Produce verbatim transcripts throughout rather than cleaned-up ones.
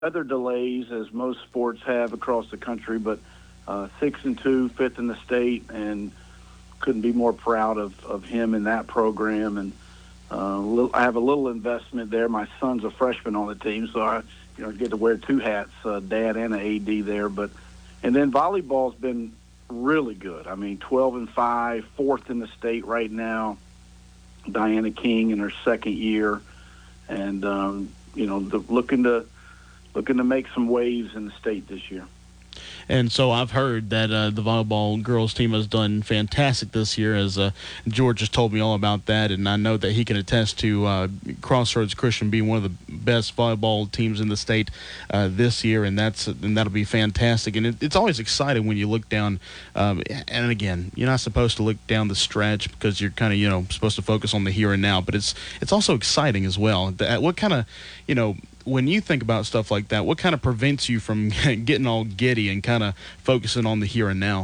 weather delays, as most sports have across the country, but uh, six and two, fifth in the state, and couldn't be more proud of, of him in that program. And uh, little, I have a little investment there. My son's a freshman on the team, so I you know get to wear two hats, uh, dad and an A D there. But and then volleyball's been really good. I mean, twelve and five, fourth in the state right now. Diana King in her second year, and um, you know the, looking to looking to make some waves in the state this year. And so I've heard that uh, the volleyball girls team has done fantastic this year, as uh, George has told me all about that, and I know that he can attest to uh, Crossroads Christian being one of the best volleyball teams in the state uh, this year, and that's and that'll be fantastic. And it, it's always exciting when you look down, um, and again, you're not supposed to look down the stretch because you're kind of you know supposed to focus on the here and now, but it's it's also exciting as well. What kind of you know. When you think about stuff like that, what kind of prevents you from getting all giddy and kind of focusing on the here and now?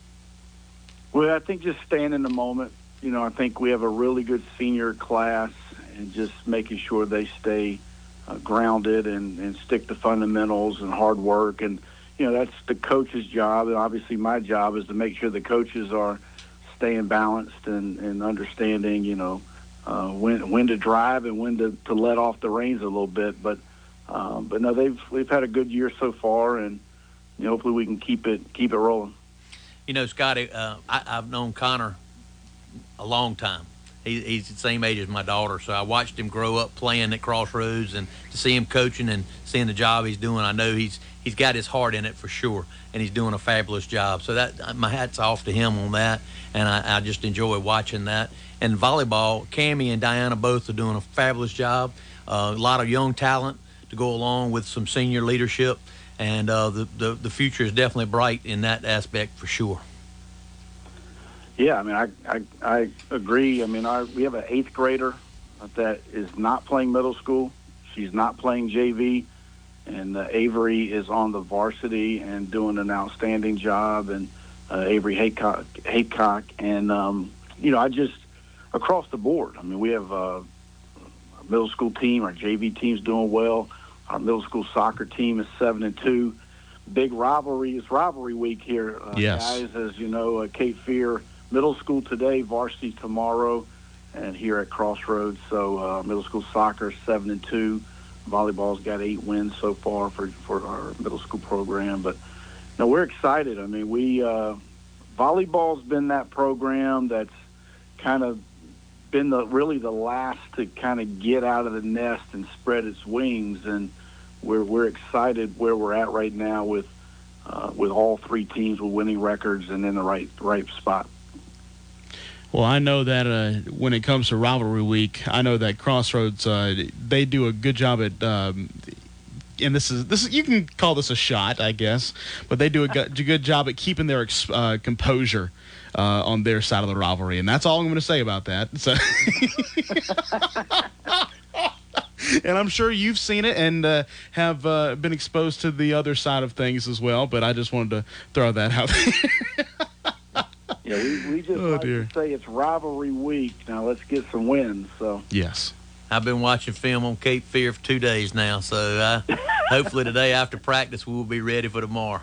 Well, I think just staying in the moment. You know, I think we have a really good senior class, and just making sure they stay uh, grounded and, and stick to fundamentals and hard work. And, you know, that's the coach's job. And obviously my job is to make sure the coaches are staying balanced and, and understanding, you know, Uh, when when to drive and when to, to let off the reins a little bit, but um, but no, they've we've had a good year so far, and you know, hopefully we can keep it keep it rolling. You know, Scotty, uh, I, I've known Connor a long time. He, he's the same age as my daughter, so I watched him grow up playing at Crossroads, and to see him coaching and seeing the job he's doing, I know he's he's got his heart in it for sure, and he's doing a fabulous job. So that my hat's off to him on that, and I, I just enjoy watching that. And volleyball, Cammie and Diana both are doing a fabulous job. Uh, a lot of young talent to go along with some senior leadership, and uh, the, the the future is definitely bright in that aspect for sure. Yeah, I mean, I I, I agree. I mean, our, we have an eighth grader that is not playing middle school. She's not playing J V, and uh, Avery is on the varsity and doing an outstanding job. And uh, Avery Haycock, Haycock, and um, you know, I just across the board. I mean, we have uh, a middle school team. Our J V team's doing well. Our middle school soccer team is seven and two. Big rivalry. It's rivalry week here, uh, yes. guys. As you know, uh, Cape Fear middle school today, varsity tomorrow, and here at Crossroads. So uh, middle school soccer seven and two. Volleyball's got eight wins so far for for our middle school program. But no, we're excited. I mean, we uh, volleyball's been that program that's kind of been the really the last to kind of get out of the nest and spread its wings, and we're we're excited where we're at right now with uh, with all three teams with winning records and in the right right spot. Well, I know that uh, when it comes to rivalry week, I know that Crossroads uh, they do a good job at. Um, and this is this is, you can call this a shot, I guess, but they do a good, good job at keeping their uh, composure uh, on their side of the rivalry, and that's all I'm going to say about that. So, and I'm sure you've seen it and uh, have uh, been exposed to the other side of things as well. But I just wanted to throw that out there. Yeah, we, we just oh, like dear. to say it's rivalry week. Now let's get some wins. So yes. I've been watching film on Cape Fear for two days now, so uh, hopefully today after practice we'll be ready for tomorrow.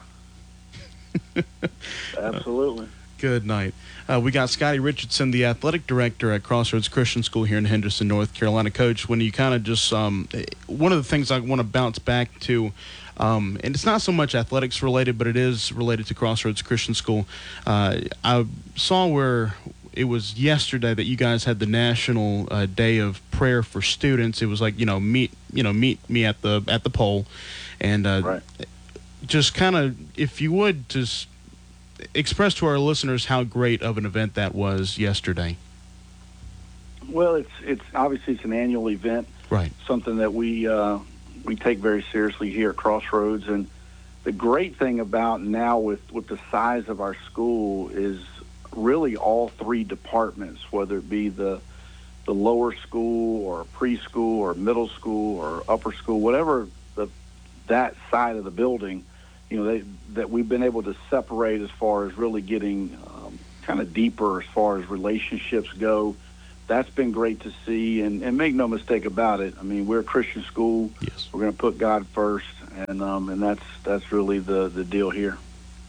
Absolutely. Good night. Uh, we got Scotty Richardson, the athletic director at Crossroads Christian School here in Henderson, North Carolina. Coach, when you kind of just um, one of the things I want to bounce back to, um, and it's not so much athletics related, but it is related to Crossroads Christian School. Uh, I saw where it was yesterday that you guys had the National uh, Day of Prayer for Students. It was like, you know, meet, you know, meet me at the at the pole, and uh, right. just kind of, if you would, just express to our listeners how great of an event that was yesterday. Well, it's it's obviously it's an annual event, right? Something that we uh, we take very seriously here at Crossroads. And the great thing about now with with the size of our school is really all three departments, whether it be the the lower school or preschool or middle school or upper school, whatever the that side of the building, you know, they, that we've been able to separate as far as really getting um, kind of deeper as far as relationships go. That's been great to see, and, and make no mistake about it. I mean, we're a Christian school. Yes. We're going to put God first, and um, and that's that's really the the deal here.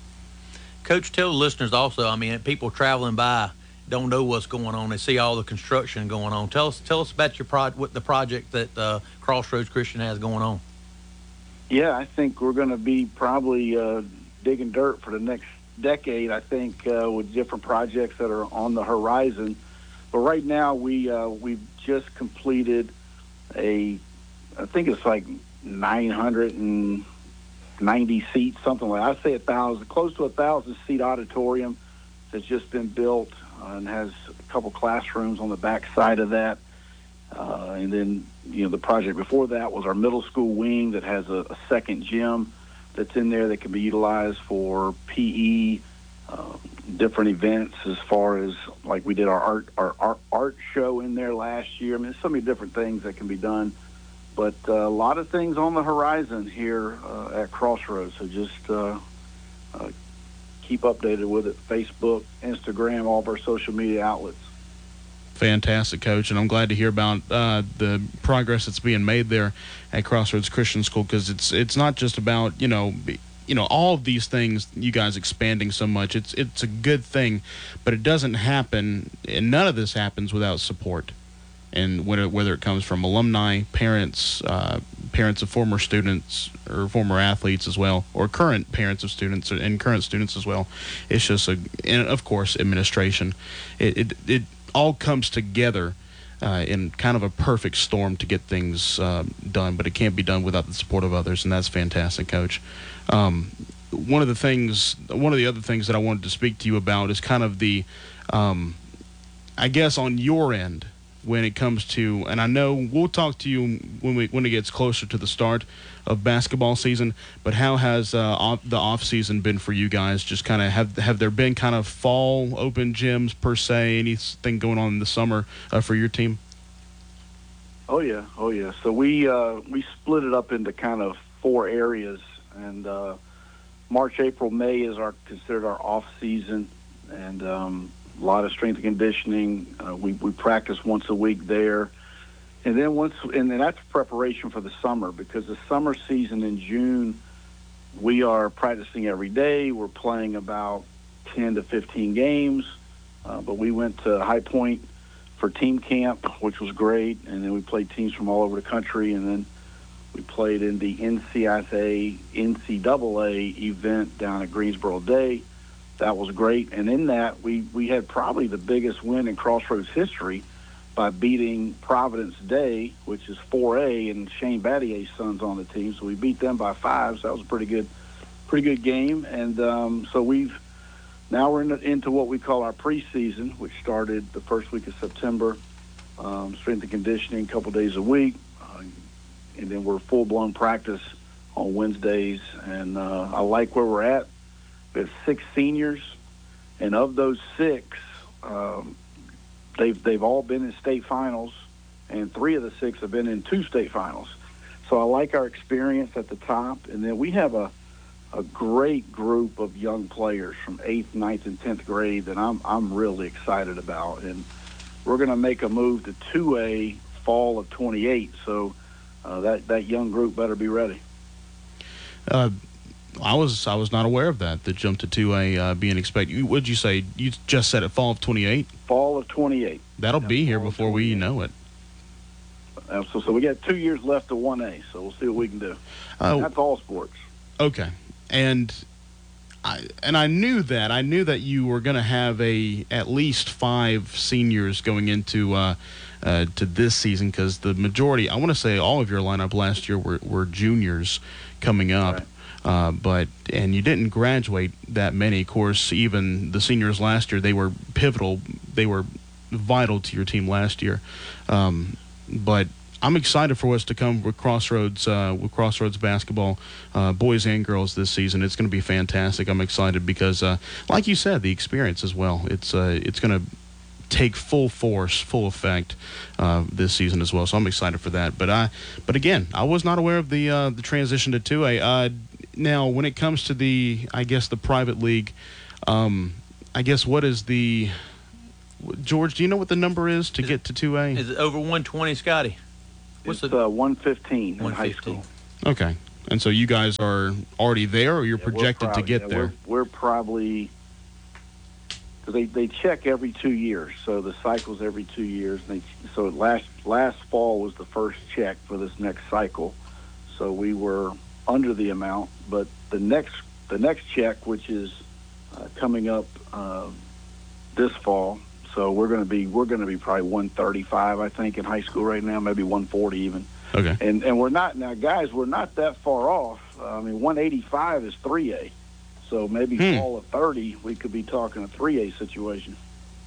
Coach, tell the listeners also, I mean, people traveling by don't know what's going on. They see all the construction going on. Tell us tell us about your pro- what the project that uh, Crossroads Christian has going on. Yeah, I think we're going to be probably uh, digging dirt for the next decade, I think, uh, with different projects that are on the horizon. But right now, we, uh, we've just completed a, I think it's like nine hundred ninety seats, something like that. I'd say a thousand, close to a thousand seat auditorium that's just been built uh, and has a couple classrooms on the back side of that. Uh, and then, you know, the project before that was our middle school wing that has a, a second gym that's in there that can be utilized for P E, uh, different events as far as like we did our art, our, our art show in there last year. I mean, there's so many different things that can be done, but uh, a lot of things on the horizon here uh, at Crossroads. So just uh, uh, keep updated with it. Facebook, Instagram, all of our social media outlets. Fantastic, Coach, and I'm glad to hear about uh, the progress that's being made there at Crossroads Christian School, because it's it's not just about you know be, you know all of these things, you guys expanding so much. It's it's a good thing, but it doesn't happen, and none of this happens without support. And whether whether it comes from alumni, parents, uh, parents of former students or former athletes as well, or current parents of students and current students as well, it's just a and of course administration. It it. it all comes together uh, in kind of a perfect storm to get things uh, done, but it can't be done without the support of others, and that's fantastic, Coach. Um, one of the things, one of the other things that I wanted to speak to you about is kind of the, um, I guess on your end, when it comes to, and I know we'll talk to you when we when it gets closer to the start of basketball season, but how has uh, off, the off season been for you guys? Just kind of have have there been kind of fall open gyms per se? Anything going on in the summer uh, for your team? Oh yeah, oh yeah. So we uh, we split it up into kind of four areas, and uh, March, April, May is our considered our off season, and um, a lot of strength and conditioning. Uh, we we practice once a week there, and then once and then that's preparation for the summer, because the summer season in June, we are practicing every day. We're playing about ten to fifteen games, uh, but we went to High Point for team camp, which was great, and then we played teams from all over the country, and then we played in the N C double A N C double A event down at Greensboro Day. That was great. And in that, we, we had probably the biggest win in Crossroads history by beating Providence Day, which is four A, and Shane Battier's son's on the team. So we beat them by five. So that was a pretty good, pretty good game. And um, so we've now we're in, into what we call our preseason, which started the first week of September. Um, strength and conditioning, a couple days a week, uh, and then we're full-blown practice on Wednesdays. And uh, I like where we're at. We have six seniors, and of those six, um, they've they've all been in state finals, and three of the six have been in two state finals. So I like our experience at the top, and then we have a a great group of young players from eighth, ninth, and tenth grade that I'm I'm really excited about, and we're going to make a move to two A fall of twenty-eight. So uh, that that young group better be ready. Uh, I was I was not aware of that. The jump to two A uh, being expected. What did you say? You just said it fall of twenty-eight. Fall of twenty-eight. That'll Yeah, be here before we know it. Uh, so, so we got two years left of one A. So we'll see what we can do. Uh, That's all sports. Okay, and I and I knew that I knew that you were going to have a at least five seniors going into uh, uh, to this season, because the majority, I want to say, all of your lineup last year were, were juniors coming up. Right. Uh, but and you didn't graduate that many. Of course, even the seniors last year, they were pivotal. They were vital to your team last year. Um, but I'm excited for what's to come with Crossroads, uh, with Crossroads basketball, uh, boys and girls this season. It's going to be fantastic. I'm excited because, uh, like you said, the experience as well. It's uh, it's going to take full force, full effect uh, this season as well. So I'm excited for that. But I, but again, I was not aware of the uh, the transition to two A. Uh, now, when it comes to the, I guess the private league, um, I guess what is the George? Do you know what the number is to is get to two A? Is it over one twenty, Scotty? What's It's the uh, one fifteen in high school. Okay. And so you guys are already there, or you're Yeah, we're projected to prob- get yeah, there? We're, we're probably because they, they check every two years, so the cycle's every two years. And they, so last last fall was the first check for this next cycle, so we were under the amount. But the next the next check, which is uh, coming up uh, this fall, so we're going to be we're going to be probably one thirty-five, I think, in high school right now, maybe one forty even. Okay. And and we're not now, guys. We're not that far off. Uh, I mean, one eighty-five is three A. So maybe Hmm. fall of thirty, we could be talking a three A situation.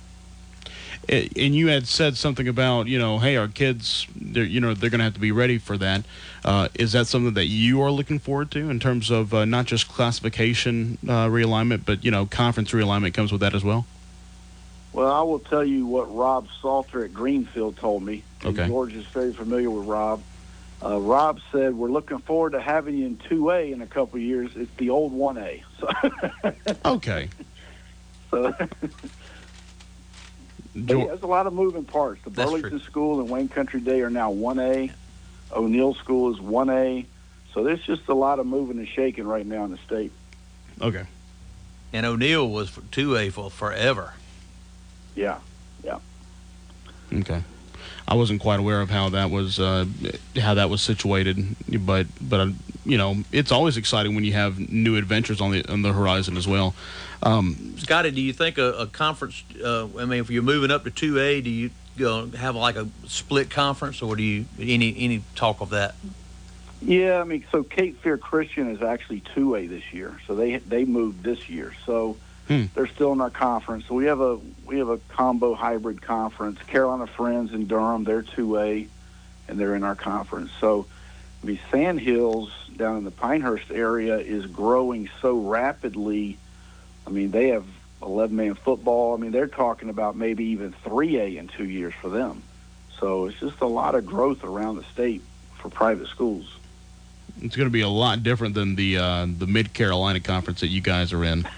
And you had said something about, you know, hey, our kids, they're, you know, they're going to have to be ready for that. Uh, is that something that you are looking forward to in terms of uh, not just classification uh, realignment, but, you know, conference realignment comes with that as well? Well, I will tell you what Rob Salter at Greenfield told me. And Okay. George is very familiar with Rob. Uh, Rob said, we're looking forward to having you in two A in a couple of years. It's the old one A. So, Okay. so but yeah, Geor- there's a lot of moving parts. The That's Burlington true. School and Wayne Country Day are now one A. O'Neill School is one A. So there's just a lot of moving and shaking right now in the state. okay. And O'Neill was for two A for forever. Yeah, yeah. Okay. I wasn't quite aware of how that was uh, how that was situated, but but uh, you know, it's always exciting when you have new adventures on the on the horizon as well. Um, Scotty, do you think a, a conference? Uh, I mean, if you're moving up to two A, do you uh, have like a split conference, or do you any any talk of that? Yeah, I mean, so Cape Fear Christian is actually two A this year, so they they moved this year, so Hmm. they're still in our conference. So we have a we have a combo hybrid conference. Carolina Friends in Durham, they're two A, and they're in our conference. So the Sand Hills down in the Pinehurst area is growing so rapidly. I mean, they have eleven man football. I mean, they're talking about maybe even three A in two years for them. So it's just a lot of growth around the state for private schools. it's going to be a lot different than the uh, the Mid Carolina conference that you guys are in.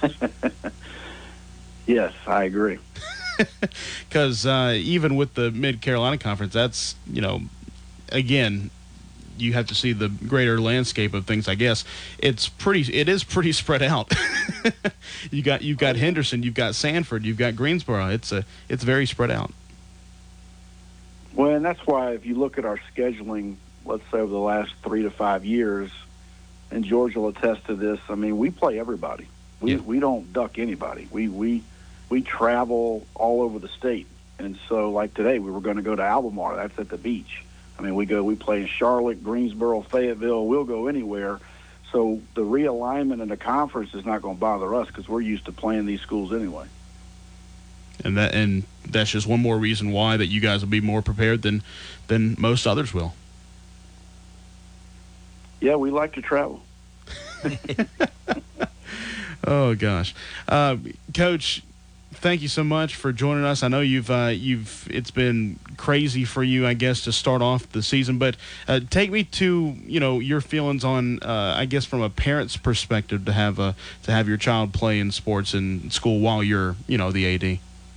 Yes, I agree. Because uh, even with the Mid Carolina Conference, that's, you know, again, you have to see the greater landscape of things. I guess it's pretty. It is pretty spread out. you got you've got Henderson, you've got Sanford, you've got Greensboro. It's a it's very spread out. Well, and that's why if you look at our scheduling, let's say over the last three to five years, and George will attest to this. I mean, we play everybody. We Yeah. we don't duck anybody. We we we travel all over the state. And so, like today, we were going to go to Albemarle. That's at the beach. I mean, we go, we play in Charlotte, Greensboro, Fayetteville. We'll go anywhere. So the realignment in the conference is not going to bother us because we're used to playing these schools anyway. And that and that's just one more reason why that you guys will be more prepared than than most others will. Yeah, we like to travel. Oh gosh, uh, Coach, thank you so much for joining us. I know you've uh, you've it's been crazy for you, I guess, to start off the season. But uh, take me to you know your feelings on, uh, I guess, from a parent's perspective, to have a to have your child play in sports in school while you're you know the A D.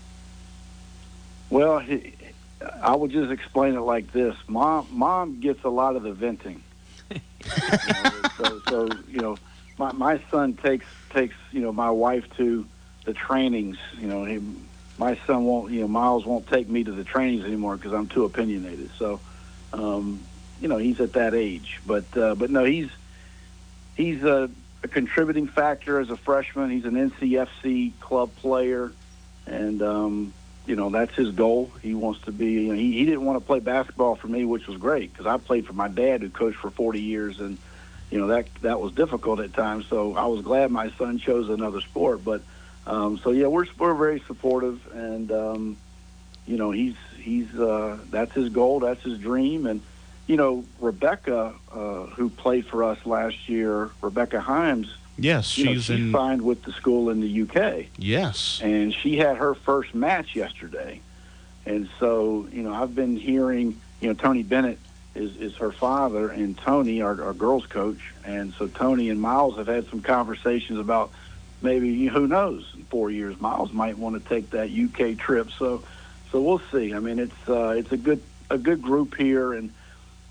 Well, he, I will just explain it like this: Mom, mom gets a lot of the venting. you know, so, so you know, my my son takes takes you know my wife to the trainings. You know, he, my son won't. You know, Miles won't take me to the trainings anymore because I'm too opinionated. So, um, you know, he's at that age. But uh, but no, he's he's a, a contributing factor as a freshman. He's an N C F C club player, and um, you know, that's his goal. He wants to be, you know, he, he didn't want to play basketball for me, which was great because I played for my dad who coached for forty years, and, you know, that that was difficult at times. So I was glad my son chose another sport. But, um, so, yeah, we're, we're very supportive, and, um, you know, he's, he's uh, that's his goal, that's his dream. And, you know, Rebecca, uh, who played for us last year, Rebecca Himes, Yes, you know, she's she in. signed with the school in the U K. Yes. And she had her first match yesterday. And so, you know, I've been hearing, you know, Tony Bennett is, is her father, and Tony, our, our girls coach. And so Tony and Miles have had some conversations about maybe, who knows, in four years, Miles might want to take that U K trip. So, so we'll see. I mean, it's uh, it's a good a good group here, and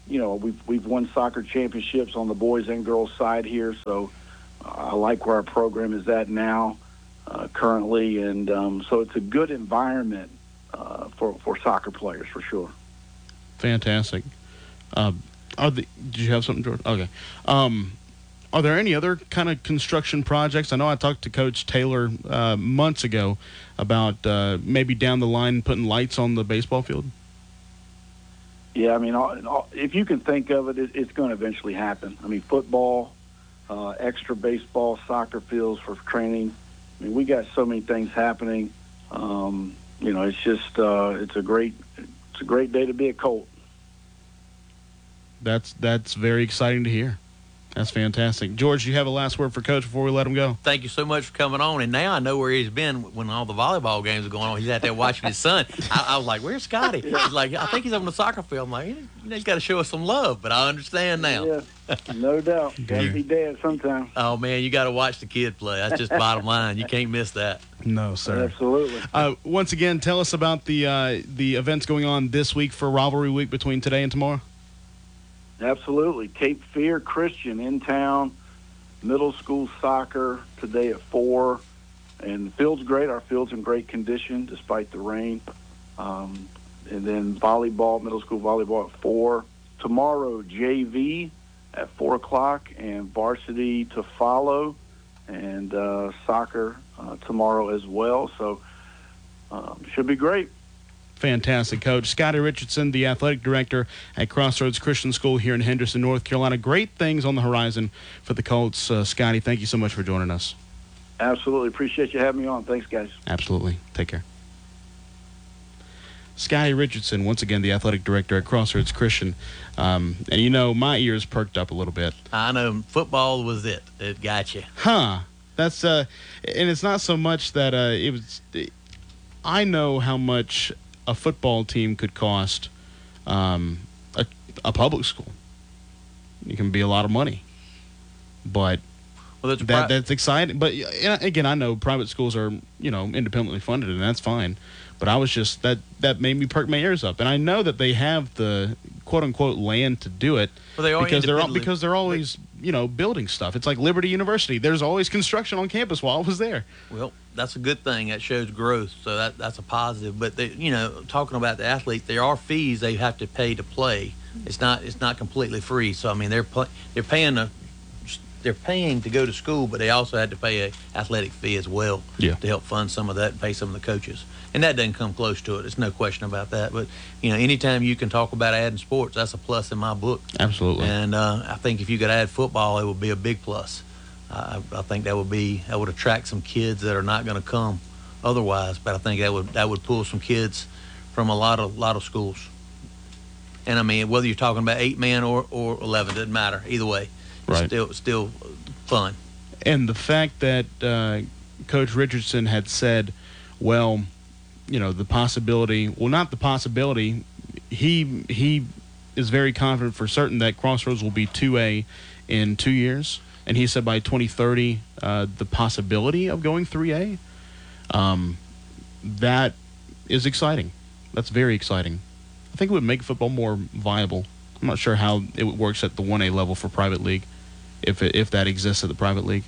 you know, we've we've won soccer championships on the boys and girls side here, so uh, I like where our program is at now, uh, currently, and um, so it's a good environment uh, for for soccer players for sure. Fantastic. Uh, are the, did you have something, George? Okay. Um, are there any other kind of construction projects? I know I talked to Coach Taylor uh, months ago about uh, maybe down the line putting lights on the baseball field. Yeah, I mean, all, all, if you can think of it, it it's going to eventually happen. I mean, football, uh, extra baseball, soccer fields for training. I mean, we got so many things happening. Um, you know, it's just uh, it's a great it's a great day to be a Colt. That's that's very exciting to hear. That's fantastic. George, you have a last word for Coach before we let him go? Thank you so much for coming on. And now I know where he's been when all the volleyball games are going on. He's out there watching his son. I, I was like, where's Scotty? He's like, I think he's on the soccer field. I'm like, you know, he's got to show us some love. But I understand now. Yeah, no doubt. Got to be dead sometime. Oh, man, you got to watch the kid play. That's just bottom line. You can't miss that. No, sir. Absolutely. Uh, once again, tell us about the uh, the events going on this week for Rivalry Week between today and tomorrow. Absolutely. Cape Fear Christian in town. Middle school soccer today at four, and the field's great. Our field's in great condition despite the rain. Um, and then volleyball, middle school volleyball at four. Tomorrow, J V at four o'clock, and varsity to follow, and uh, soccer uh, tomorrow as well. So um, should be great. Fantastic, Coach. Scotty Richardson, the athletic director at Crossroads Christian School here in Henderson, North Carolina. Great things on the horizon for the Colts. Uh, Scotty, thank you so much for joining us. Absolutely. Appreciate you having me on. Thanks, guys. Absolutely. Take care. Scotty Richardson, once again, the athletic director at Crossroads Christian. Um, and, you know, my ears perked up a little bit. I know. Football was it. It got you. Huh. That's, uh, and it's not so much that uh, it was, I know how much a football team could cost um, a, a public school. It can be a lot of money. But well, that's, that, pri- that's exciting. But, yeah, again, I know private schools are, you know, independently funded, and that's fine. But I was just, that, that made me perk my ears up. And I know that they have the quote-unquote land to do it well, they are because, they're, independently- because they're always, you know, building stuff. It's like Liberty University. There's always construction on campus while I was there. Well, that's a good thing. That shows growth, so that that's a positive. But they, you know, talking about the athletes, there are fees they have to pay to play. It's not it's not completely free. So I mean, they're pl- they're paying a they're paying to go to school, but they also had to pay a athletic fee as well Yeah. to help fund some of that and pay some of the coaches. And that doesn't come close to it. There's no question about that. But you know, anytime you can talk about adding sports, that's a plus in my book. Absolutely. And uh, I think if you could add football, it would be a big plus. Uh, I think that would be that would attract some kids that are not going to come otherwise. But I think that would that would pull some kids from a lot of lot of schools. And I mean, whether you're talking about eight man or, or eleven, doesn't matter. Either way, it's Right. still still fun. And the fact that uh, Coach Richardson had said, well, you know, the possibility, well, not the possibility, he he is very confident for certain that Crossroads will be two A in two years. And he said by twenty thirty, uh, the possibility of going three A, um, that is exciting. That's very exciting. I think it would make football more viable. I'm not sure how it works at the one A level for private league, if it, if that exists at the private league.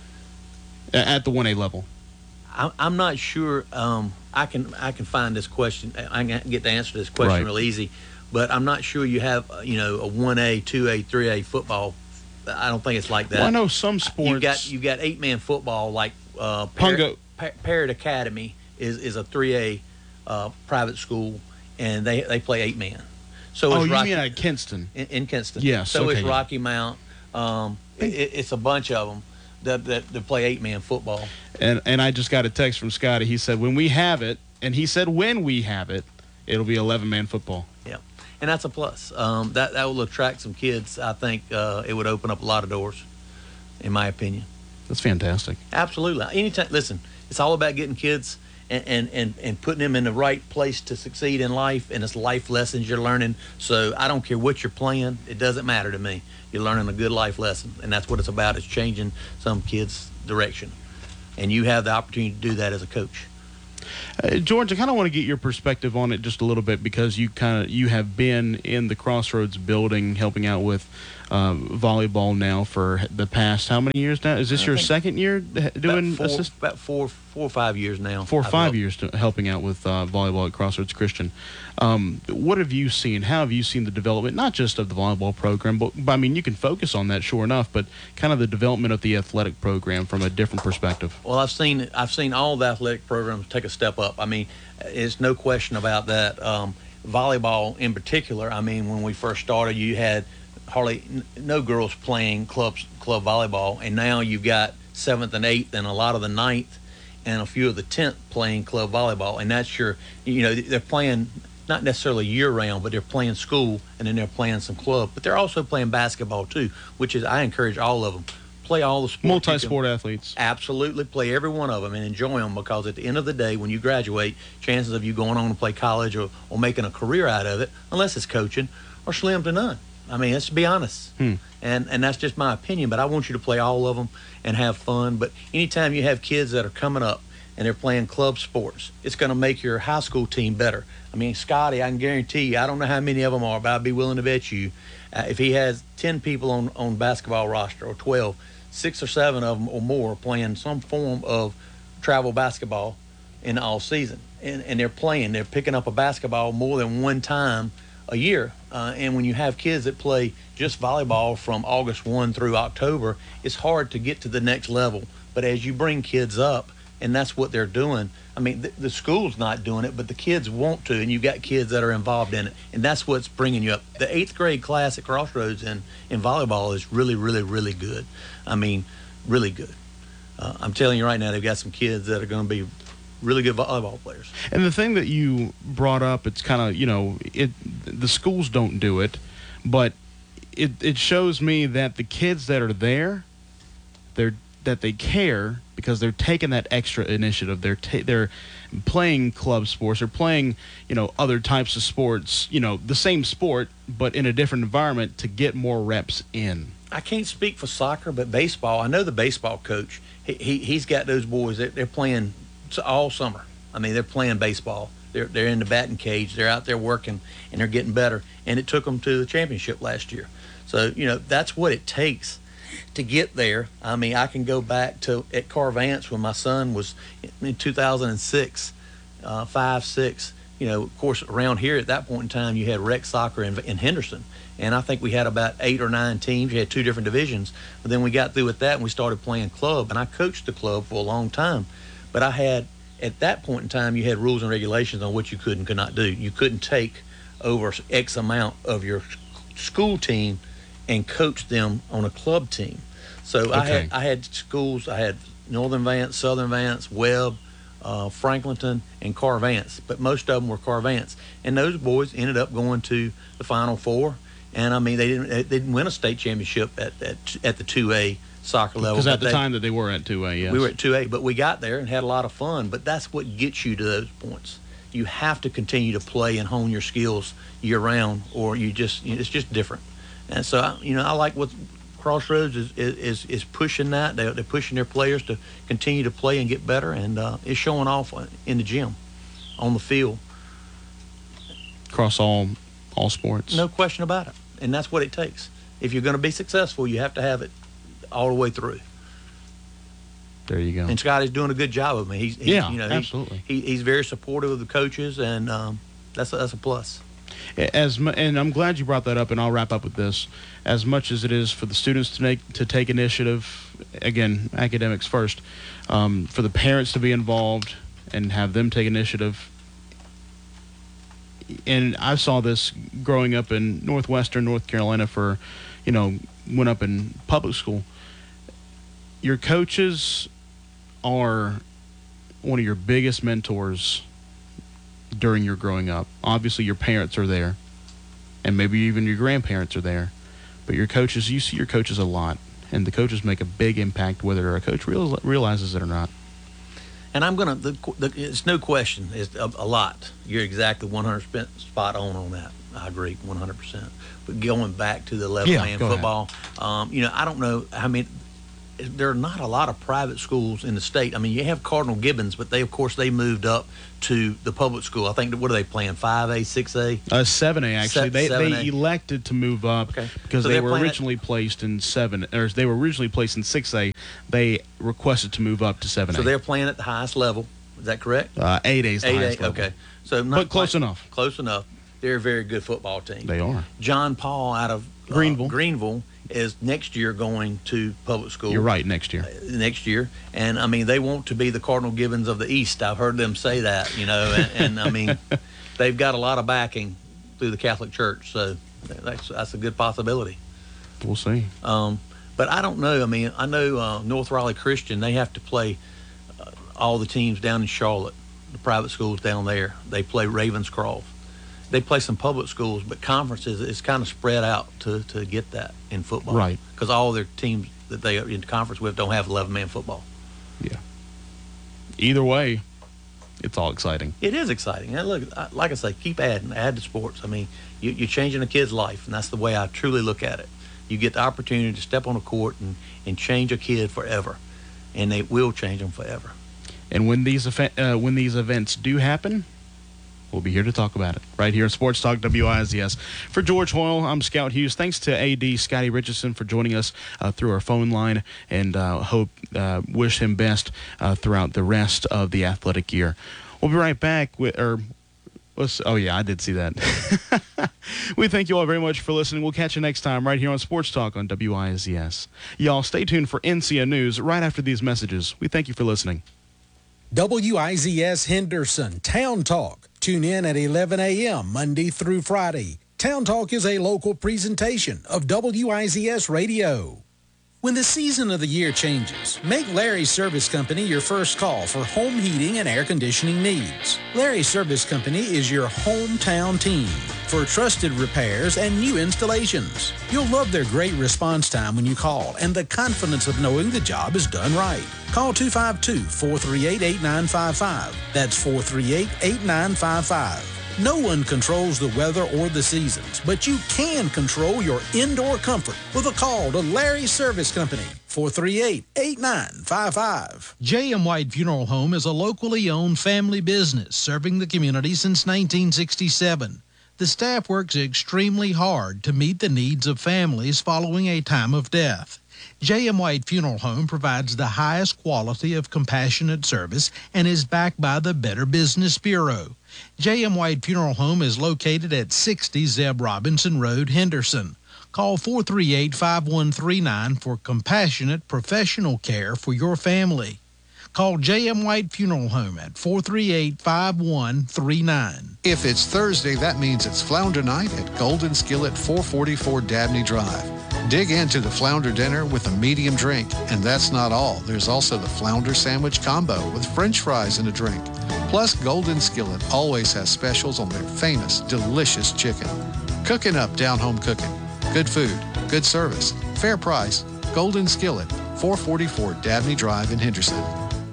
A- At the one A level. I- I'm not sure. Um, I can I can find this question. I can get the answer to this question Right. real easy, but I'm not sure you have uh, you know a one A, two A, three A football. I don't think it's like that. Well, I know some sports. You've got you've got eight man football like uh, Parrot, Pungo. Pa- Parrot Academy is is a three A uh, private school, and they they play eight man. So Oh, is you Rocky, mean at Kinston? in, in Kinston? Yes, So okay, is yeah. Rocky Mount. Um, it, it's a bunch of them that, that that play eight man football. And and I just got a text from Scotty. He said when we have it, and he said when we have it, it'll be eleven man football. Yeah, and that's a plus. Um, that that will attract some kids. I think uh, it would open up a lot of doors, in my opinion. That's fantastic. Absolutely. Anytime, listen, it's all about getting kids and, and, and, and putting them in the right place to succeed in life, and it's life lessons you're learning. So I don't care what you're playing. It doesn't matter to me. You're learning a good life lesson, and that's what it's about. It's changing some kids' direction. And you have the opportunity to do that as a coach. Uh, George, I kind of want to get your perspective on it just a little bit because you kind of you have been in the Crossroads building helping out with um, volleyball now for the past how many years now? Is this I your think second year doing about four, assist? about four, four or five years now. Four or I've five helped. years to helping out with uh, volleyball at Crossroads Christian. Um, what have you seen? How have you seen the development, not just of the volleyball program, but, but I mean, you can focus on that, sure enough, but kind of the development of the athletic program from a different perspective. Well, I've seen I've seen all the athletic programs take a step up. I mean, it's no question about that. Um, volleyball in particular. I mean, when we first started, you had hardly n- no girls playing clubs club volleyball, and now you've got seventh and eighth, and a lot of the ninth, and a few of the tenth playing club volleyball, and that's your you know they're playing not necessarily year round, but they're playing school, and then they're playing some club, but they're also playing basketball too, which is I encourage all of them. Play all the sports. Multi-sport athletes. Absolutely, play every one of them and enjoy them, because at the end of the day, when you graduate, chances of you going on to play college or, or making a career out of it, unless it's coaching, are slim to none. I mean, let's be honest. Hmm. And and that's just my opinion, but I want you to play all of them and have fun. But anytime you have kids that are coming up and they're playing club sports, it's going to make your high school team better. I mean, Scotty, I can guarantee you, I don't know how many of them are, but I'd be willing to bet you, uh, if he has ten people on, on basketball roster or twelve, six or seven of them or more are playing some form of travel basketball in the off season. And, and they're playing, they're picking up a basketball more than one time a year. Uh, and when you have kids that play just volleyball from August first through October, it's hard to get to the next level. But as you bring kids up, and that's what they're doing. I mean, the, the school's not doing it, but the kids want to, and you've got kids that are involved in it, and that's what's bringing you up. The eighth grade class at Crossroads in, in volleyball is really, really, really good. I mean, really good. Uh, I'm telling you right now, they've got some kids that are going to be really good volleyball players. And the thing that you brought up, it's kind of, you know, it the schools don't do it, but it it shows me that the kids that are there, they're that they care because they're taking that extra initiative. They're ta- they're playing club sports. They're playing, you know, other types of sports, you know, the same sport, but in a different environment to get more reps in. I can't speak for soccer, but baseball, I know the baseball coach, he, he, he's got those boys, they're, they're playing all summer. I mean, they're playing baseball. They're, they're in the batting cage. They're out there working, and they're getting better. And it took them to the championship last year. So, you know, that's what it takes to get there. I mean, I can go back to at Carvance when my son was in two thousand six, uh, five, six. You know, of course, around here at that point in time, you had rec soccer in, in Henderson. And I think we had about eight or nine teams. You had two different divisions. But then we got through with that and we started playing club. And I coached the club for a long time. But I had, at that point in time, you had rules and regulations on what you could and could not do. You couldn't take over X amount of your school team and coach them on a club team. So Okay. I had I had schools. I had Northern Vance, Southern Vance, Webb, uh, Franklinton, and Carvance. But most of them were Carvance, and those boys ended up going to the Final Four. And I mean, they didn't they didn't win a state championship at at, at the two A soccer level. Because at but the they- time that they were at two A, yes. we were at two A, but we got there and had a lot of fun. But that's what gets you to those points. You have to continue to play and hone your skills year round, or you just you know, it's just different. And so, I, you know, I like what Crossroads is is, is pushing that. They're, they're pushing their players to continue to play and get better, and uh, it's showing off in the gym, on the field. Across all all sports. No question about it. And that's what it takes. If you're going to be successful, you have to have it all the way through. There you go. And Scotty's doing a good job of me. He's, he's Yeah, you know, he- absolutely. He, he's very supportive of the coaches, and um, that's a, that's a plus. As mu- and I'm glad you brought that up, and I'll wrap up with this. As much as it is for the students to make to take initiative, again, academics first, um, for the parents to be involved and have them take initiative. And I saw this growing up in northwestern North Carolina for, you know, went up in public school. Your coaches are one of your biggest mentors during your growing up. Obviously, your parents are there, and maybe even your grandparents are there. But your coaches, you see your coaches a lot, and the coaches make a big impact whether a coach real, realizes it or not. And I'm gonna. The, the, it's no question. It's a, a lot. You're exactly one hundred percent spot on on that. I agree, one hundred percent. But going back to the eleven Yeah, man go ahead. football, um, you know, I don't know how many. there are not a lot of private schools in the state. I mean, you have Cardinal Gibbons, but they, of course, they moved up to the public school. I think, what are they playing, five A, six A? Uh, seven A, actually. Se- they seven A. they elected to move up Okay. because So they they're were playing originally placed in seven, or they were originally placed in six A. They requested to move up to seven A. So they're playing at the highest level. Is that correct? uh, eight A is the eight highest A, level. okay. So not But close quite- enough. Close enough. They're a very good football team. They are. John Paul out of uh, Greenville. Greenville is next year going to public school. You're right, next year. Next year, and I mean they want to be the Cardinal Gibbons of the East. I've heard them say that, you know, and, and I mean they've got a lot of backing through the Catholic Church, so that's that's a good possibility. We'll see. Um, but I don't know. I mean, I know uh, North Raleigh Christian. They have to play uh, all the teams down in Charlotte, the private schools down there. They play Ravenscroft. They play some public schools, but conferences is kind of spread out to, to get that in football. Right. Because all their teams that they are in conference with don't have eleven-man football. Yeah. Either way, it's all exciting. It is exciting. And look, I- like I say, keep adding, add to sports. I mean, you, you're changing a kid's life, and that's the way I truly look at it. You get the opportunity to step on a court and, and change a kid forever, and they will change them forever. And when these event, uh, when these events do happen, we'll be here to talk about it right here at Sports Talk W I Z S. For George Hoyle, I'm Scout Hughes. Thanks to A D Scotty Richardson for joining us uh, through our phone line, and uh, hope uh, wish him best uh, throughout the rest of the athletic year. We'll be right back with or. Let's, oh, yeah, I did see that. We thank you all very much for listening. We'll catch you next time right here on Sports Talk on W I Z S. Y'all stay tuned for N C A News right after these messages. We thank you for listening. W I Z S Henderson Town Talk. Tune in at eleven a.m. Monday through Friday. Town Talk is a local presentation of W I Z S Radio. When the season of the year changes, make Larry Service Company your first call for home heating and air conditioning needs. Larry Service Company is your hometown team for trusted repairs and new installations. You'll love their great response time when you call and the confidence of knowing the job is done right. Call two five two, four three eight, eight nine five five. That's four three eight, eight nine five five. No one controls the weather or the seasons, but you can control your indoor comfort with a call to Larry Service Company, four three eight, eight nine five five. J M. White Funeral Home is a locally owned family business serving the community since nineteen sixty-seven. The staff works extremely hard to meet the needs of families following a time of death. J M. White Funeral Home provides the highest quality of compassionate service and is backed by the Better Business Bureau. J M. White Funeral Home is located at sixty Zeb Robinson Road, Henderson. Call four three eight, five one three nine for compassionate professional care for your family. Call J M. White Funeral Home at four three eight, five one three nine. If it's Thursday, that means it's Flounder Night at Golden Skillet, four forty-four Dabney Drive. Dig into the Flounder dinner with a medium drink, and that's not all. There's also the Flounder Sandwich Combo with French fries and a drink. Plus, Golden Skillet always has specials on their famous, delicious chicken. Cooking up down-home cooking. Good food, good service, fair price. Golden Skillet, four forty-four Dabney Drive in Henderson.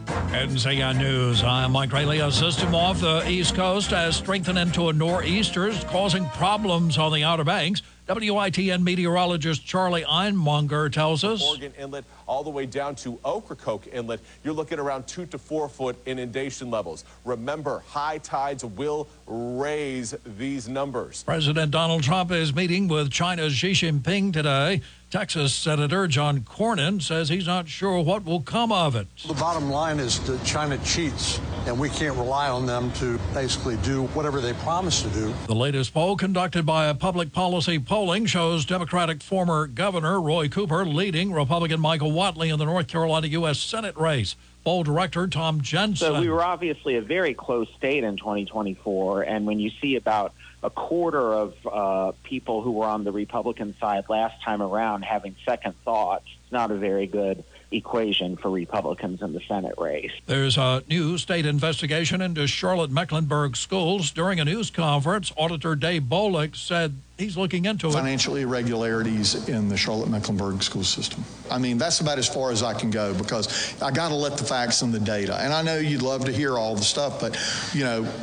N C A News, I'm Mike Rayleigh. A system off the East Coast has strengthened into a nor'easter, causing problems on the Outer Banks. W I T N meteorologist Charlie Einmonger tells us. Morgan Inlet all the way down to Ocracoke Inlet, you're looking around two to four foot inundation levels. Remember, high tides will raise these numbers. President Donald Trump is meeting with China's Xi Jinping today. Texas Senator John Cornyn says he's not sure what will come of it. The bottom line is that China cheats, and we can't rely on them to basically do whatever they promise to do. The latest poll conducted by a public policy polling shows Democratic former Governor Roy Cooper leading Republican Michael Whatley in the North Carolina U S Senate race. Poll director Tom Jensen. So we were obviously a very close state in twenty twenty-four, and when you see about a quarter of uh, people who were on the Republican side last time around having second thoughts, it's not a very good equation for Republicans in the Senate race. There's a new state investigation into Charlotte-Mecklenburg schools. During a news conference, Auditor Dave Bolick said he's looking into it. Financial irregularities in the Charlotte-Mecklenburg school system. I mean, that's about as far as I can go because I got to let the facts and the data. And I know you'd love to hear all the stuff, but, you know,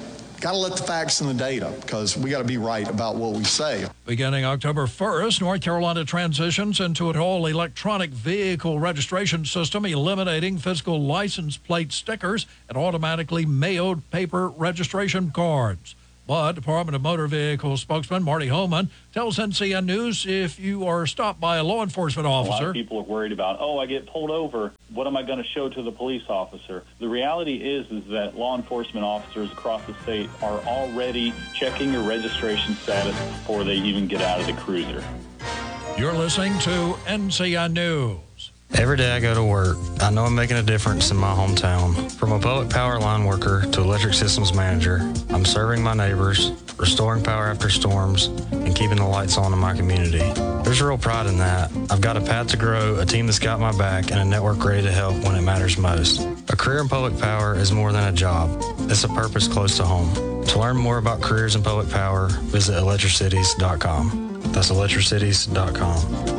got to let the facts and the data, because we got to be right about what we say. Beginning October first, North Carolina transitions into an all-electronic vehicle registration system, eliminating physical license plate stickers and automatically mailed paper registration cards. But Department of Motor Vehicles spokesman Marty Holman tells N C N News if you are stopped by a law enforcement officer. A lot of people are worried about, oh, I get pulled over. What am I going to show to the police officer? The reality is, is that law enforcement officers across the state are already checking your registration status before they even get out of the cruiser. You're listening to N C N News. Every day I go to work, I know I'm making a difference in my hometown. From a public power line worker to electric systems manager, I'm serving my neighbors, restoring power after storms, and keeping the lights on in my community. There's real pride in that. I've got a path to grow, a team that's got my back, and a network ready to help when it matters most. A career in public power is more than a job. It's a purpose close to home. To learn more about careers in public power, visit electricities dot com. That's electricities dot com.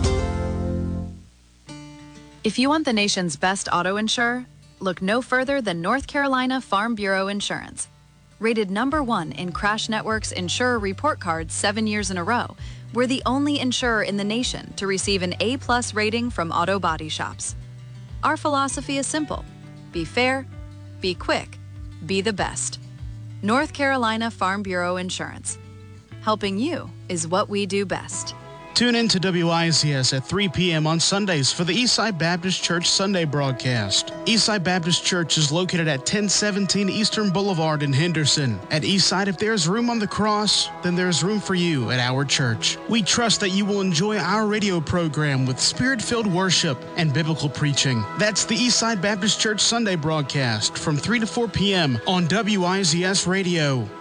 If you want the nation's best auto insurer, look no further than North Carolina Farm Bureau Insurance. Rated number one in Crash Network's Insurer Report Card seven years in a row, we're the only insurer in the nation to receive an A-plus rating from auto body shops. Our philosophy is simple. Be fair, be quick, be the best. North Carolina Farm Bureau Insurance. Helping you is what we do best. Tune in to W I Z S at three p.m. on Sundays for the Eastside Baptist Church Sunday broadcast. Eastside Baptist Church is located at ten seventeen Eastern Boulevard in Henderson. At Eastside, if there's room on the cross, then there's room for you at our church. We trust that you will enjoy our radio program with spirit-filled worship and biblical preaching. That's the Eastside Baptist Church Sunday broadcast from three to four p.m. on W I Z S Radio.